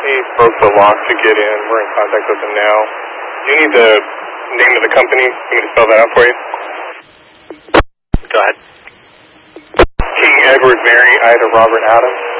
He broke the lock to get in. We're in contact with him now. Do you need the name of the company? You want me to spell that out for you? Go ahead. King Edward Mary Ida Robert Adams.